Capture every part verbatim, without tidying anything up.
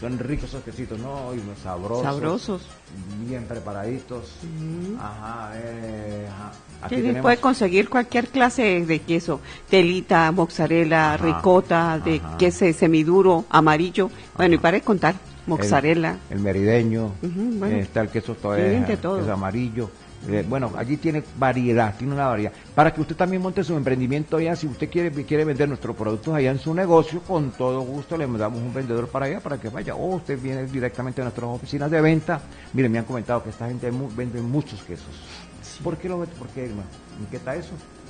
Son ricos esos quesitos, ¿no? Y unos sabrosos. Sabrosos. Bien preparaditos. Uh-huh. Ajá, eh, ajá. Aquí tenemos... puede conseguir cualquier clase de queso, telita, mozzarella, ajá, ricota, de ajá, queso semiduro, amarillo, ajá, bueno, y para de contar, mozzarella. El, el merideño, uh-huh, bueno, eh, está el queso todo, es, es amarillo. Eh, bueno, allí tiene variedad, tiene una variedad. Para que usted también monte su emprendimiento allá, si usted quiere quiere vender nuestros productos allá en su negocio, con todo gusto le damos un vendedor para allá para que vaya. O usted viene directamente a nuestras oficinas de venta. Miren, me han comentado que esta gente mu- vende muchos quesos. Sí. ¿Por qué lo vende? ¿Por qué, hermano? ¿En qué está eso?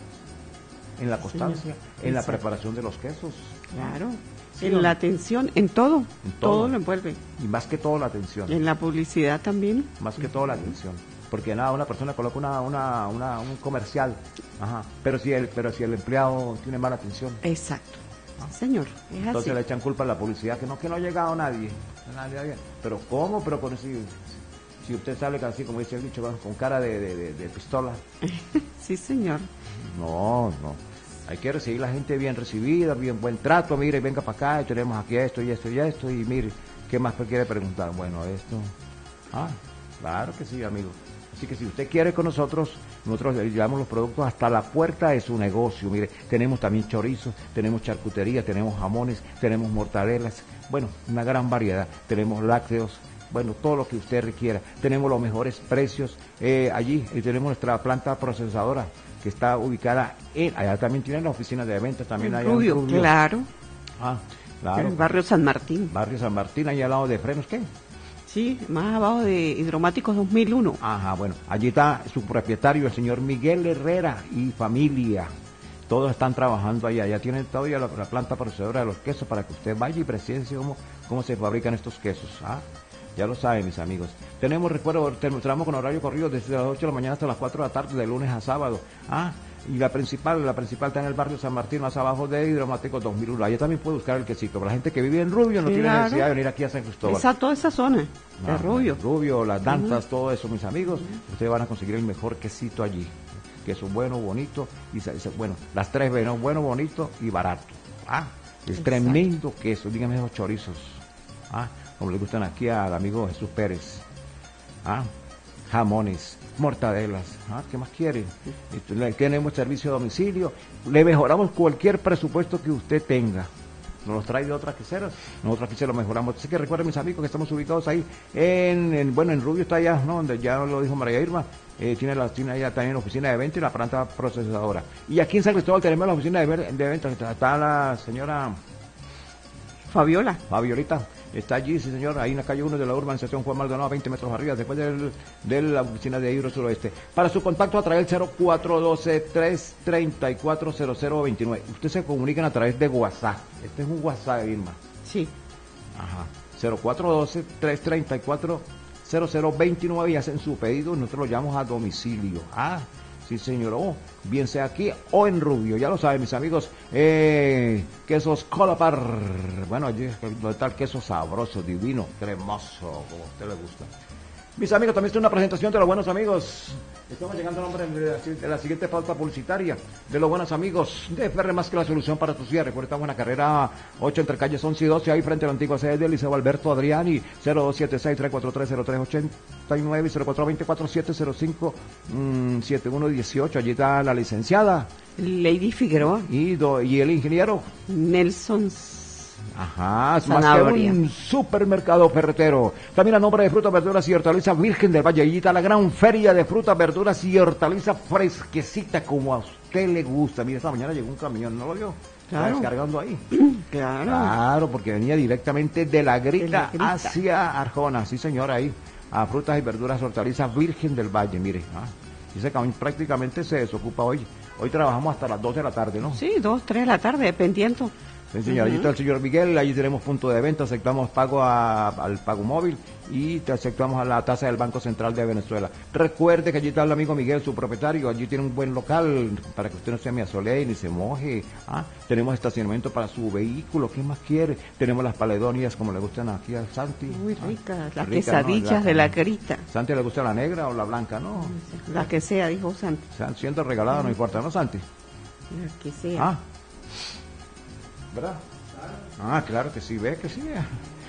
En la constancia, sí, en la preparación de los quesos. Claro. Sí, en ¿no? la atención, en todo, en todo, todo lo envuelve. Y más que todo la atención. En la publicidad también. Más que todo la atención. Porque nada, una persona coloca una, una, una, un comercial, ajá, pero si el, pero si el empleado tiene mala atención. Exacto, ¿no? Señor, es entonces así. Le echan culpa a la publicidad, que no, que no ha llegado nadie, nadie, nadie. Pero ¿cómo? Pero con si, si usted sale así, como dice el dicho, con cara de, de, de, de pistola. Sí, señor. No, no, hay que recibir la gente bien recibida, bien buen trato, mire, venga para acá, y tenemos aquí esto y esto y esto, y mire, ¿qué más quiere preguntar? Bueno, esto, ah, claro que sí, amigo. Así que si usted quiere con nosotros, nosotros le llevamos los productos hasta la puerta de su negocio. Mire, tenemos también chorizos, tenemos charcutería, tenemos jamones, tenemos mortadelas, bueno, una gran variedad. Tenemos lácteos, bueno, todo lo que usted requiera. Tenemos los mejores precios eh, allí, y tenemos nuestra planta procesadora que está ubicada en, allá también tienen la oficina de ventas, también en allá Rubio, en Rubio. Claro. Ah, claro. En el barrio San Martín. Barrio San Martín, ahí al lado de Frenos, ¿qué? Sí, más abajo de Hidromáticos dos mil uno. Ajá, bueno, allí está su propietario, el señor Miguel Herrera y familia. Todos están trabajando allá, ya tienen todavía la, la planta procesadora de los quesos para que usted vaya y presencia cómo, cómo se fabrican estos quesos. ¿Ah? Ya lo saben, mis amigos. Tenemos, recuerdo, tenemos con horario corrido desde las ocho de la mañana hasta las cuatro de la tarde, de lunes a sábado. ¿Ah? Y la principal, la principal está en el barrio San Martín, más abajo de Hidromáticos dos mil uno. Allá también puede buscar el quesito. Para la gente que vive en Rubio no sí, tiene claro. necesidad de venir aquí a San Cristóbal. Esa, toda esa zona de no, Rubio. Rubio, las dantas, uh-huh. todo eso, mis amigos. Uh-huh. Ustedes van a conseguir el mejor quesito allí. Queso bueno, bonito, y bueno, las tres B, ¿no? Bueno, bonito y barato. Ah, es Exacto. Tremendo queso. Díganme esos chorizos. Ah, como le gustan aquí al amigo Jesús Pérez. Ah, jamones, mortadelas, ¿ah? ¿Qué más quieren? Tenemos servicio a domicilio, le mejoramos cualquier presupuesto que usted tenga. Nos los trae de otras queseras, nosotros aquí se lo mejoramos. Así que recuerden, mis amigos, que estamos ubicados ahí en, en bueno, en Rubio está allá, ¿no? Donde ya lo dijo María Irma, eh, tiene la tiene allá también la oficina de venta y la planta procesadora. Y aquí en San Cristóbal tenemos la oficina de, de venta, está la señora Fabiola. Fabiolita. Está allí, sí señor, ahí en la calle uno de la urbanización Juan Maldonado, veinte metros arriba, después del, de la oficina de Hidro Suroeste. Para su contacto a través del cero cuatro uno dos, tres tres cuatro, cero cero dos nueve. Ustedes se comunican a través de WhatsApp. Este es un WhatsApp, Irma. Sí. Ajá. cero cuatro uno dos, tres tres cuatro, cero cero dos nueve y hacen su pedido y nosotros lo llamamos a domicilio. Ah, sí señor, oh, bien sea aquí o en Rubio, ya lo saben mis amigos, eh, quesos Colapar, bueno, allí está el queso sabroso, divino, cremoso, como a usted le gusta. Mis amigos, también está una presentación de los buenos amigos. Estamos llegando al nombre de la, de la siguiente pauta publicitaria de los buenos amigos de F R más que la solución para tu cierre. Recuerda, estamos en la carrera ocho entre calles once y doce, ahí frente a la antigua sede del Liceo Alberto Adriani, cero dos siete seis, tres cuatro tres, cero tres ocho nueve y cero cuatro dos cuatro, siete cero cinco, siete uno uno ocho. Allí está la licenciada Lady Figueroa y, do, y el ingeniero Nelson Ajá, es más que un supermercado ferretero. También a nombre de frutas, verduras y hortalizas Virgen del Valle. Allí está la gran feria de frutas, verduras y hortalizas fresquecita como a usted le gusta. Mira, esta mañana llegó un camión, ¿no lo vio? Claro. Está descargando ahí. Claro. Claro, porque venía directamente de la grita, de la grita. hacia Arjona. Sí, señor, ahí. A frutas y verduras, hortalizas Virgen del Valle, mire. Ah, ese camión prácticamente se desocupa hoy. Hoy trabajamos hasta las dos de la tarde, ¿no? Sí, dos, tres de la tarde, dependiendo. Sí, señor, uh-huh. Allí está el señor Miguel, allí tenemos punto de venta, aceptamos pago a, al pago móvil y te aceptamos a la tasa del Banco Central de Venezuela. Recuerde que allí está el amigo Miguel, su propietario, allí tiene un buen local para que usted no se me asolee ni se moje. ¿Ah? Tenemos estacionamiento para su vehículo, ¿qué más quiere? Tenemos las paledonias como le gustan aquí a Santi. Muy ricas, las rica, quesadillas, ¿no? La, de la grita. ¿Santi le gusta la negra o la blanca, no? La que sea, dijo Santi. Siendo regalada, no importa, ¿no, Santi? La que sea. Ah, ¿verdad? Ah, claro que sí, ve que sí.